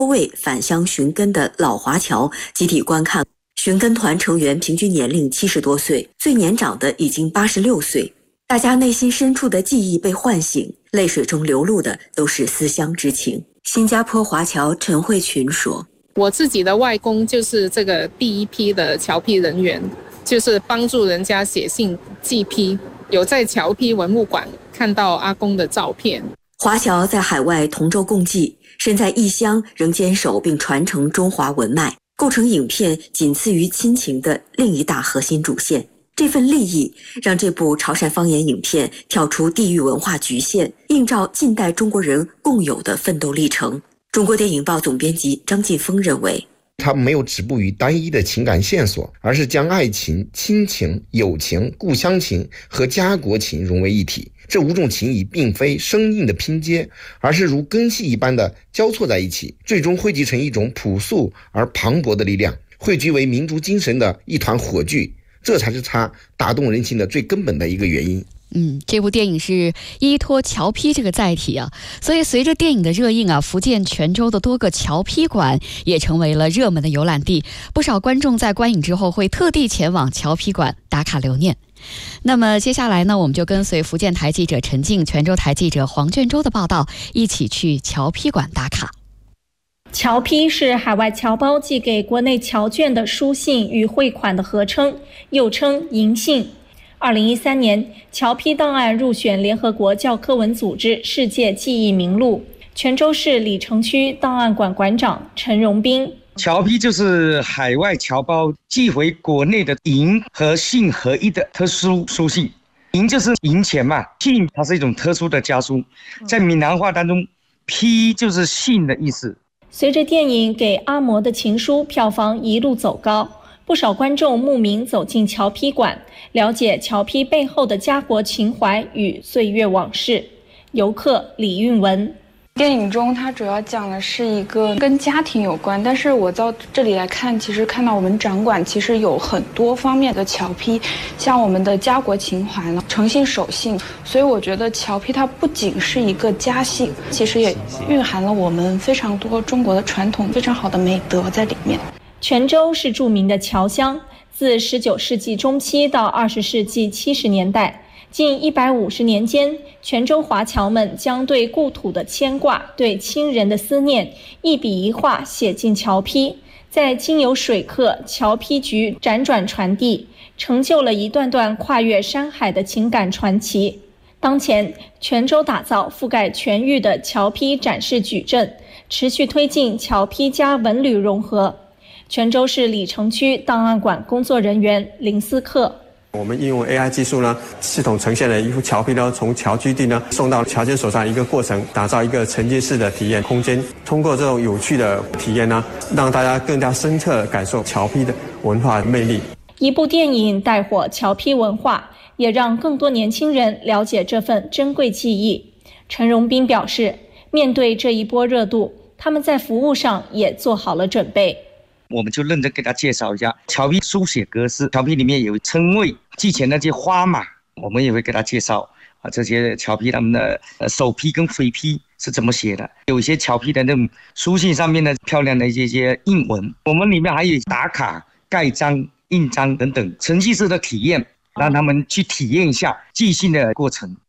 为返乡寻根的老华侨集体观看。寻根团成员平均年龄70多岁，最年长的已经86岁。大家内心深处的记忆被唤醒，泪水中流露的都是思乡之情。新加坡华侨陈慧群说：“ 我自己的外公就是这个第一批的侨批人员，就是帮助人家写信寄批，有在侨批文物馆看到阿公的照片。” 华侨在海外同舟共济，身在异乡仍坚守并传承中华文脉，构成影片仅次于亲情的另一大核心主线。这份利益让这部潮汕方言影片跳出地域文化局限，映照近代中国人共有的奋斗历程。中国电影报总编辑张晋峰认为， 它没有止步于单一的情感线索，而是将爱情、亲情、友情、故乡情和家国情融为一体。这5种情谊并非生硬的拼接，而是如根系一般的交错在一起，最终汇集成一种朴素而磅礴的力量，汇聚为民族精神的一团火炬。这才是它打动人心的最根本的一个原因。 这部电影是依托侨批这个载体啊，所以随着电影的热映啊，福建泉州的多个侨批馆也成为了热门的游览地，不少观众在观影之后会特地前往侨批馆打卡留念。那么接下来呢，我们就跟随福建台记者陈静、泉州台记者黄卷州的报道，一起去侨批馆打卡。 侨批是海外侨胞寄给国内侨眷的书信与汇款的合称，又称银信。2013年，侨批档案入选联合国教科文组织世界记忆名录。泉州市里城区档案馆馆长陈荣斌： 侨批就是海外侨胞寄回国内的银和信合一的特殊书信。银就是银钱嘛，信它是一种特殊的家书，在闽南话当中，批就是信的意思。 随着电影《给阿嬷的情书》票房一路走高，不少观众慕名走进侨批馆，了解侨批背后的家国情怀与岁月往事。游客李运文： 电影中它主要讲的是一个跟家庭有关，但是我到这里来看，其实看到我们展馆其实有很多方面的侨批，像我们的家国情怀呢，诚信守信，所以我觉得侨批它不仅是一个家信，其实也蕴含了我们非常多中国的传统非常好的美德在里面。 泉州是著名的侨乡，自19世纪中期到20世纪70年代。近150年间，泉州华侨们将对故土的牵挂、对亲人的思念，一笔一画写进侨批，在经由水客、侨批局辗转传递，成就了一段段跨越山海的情感传奇。当前，泉州打造覆盖全域的侨批展示矩阵，持续推进侨批加文旅融合。泉州市里城区档案馆工作人员林思克： 我们应用 AI 技术呢，系统呈现了一幅侨批呢，从侨居地呢送到侨监手上一个过程，打造一个沉浸式的体验空间。通过这种有趣的体验呢，让大家更加深刻地感受侨批的文化魅力。 一部电影带火侨批文化，也让更多年轻人了解这份珍贵记忆。陈荣斌表示，面对这一波热度，他们在服务上也做好了准备。 我们就认真给他介绍一下侨批书写格式，侨批里面有称谓，寄钱那些花码，我们也会给他介绍这些侨批他们的首批跟尾批是怎么写的，有一些侨批的那种书信上面的漂亮的一些印文，我们里面还有打卡、盖章、印章等等程序式的体验，让他们去体验一下寄信的过程。